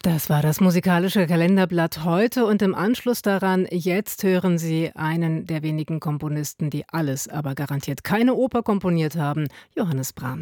Das war das musikalische Kalenderblatt heute und im Anschluss daran, jetzt hören Sie einen der wenigen Komponisten, die alles, aber garantiert keine Oper komponiert haben, Johannes Brahms.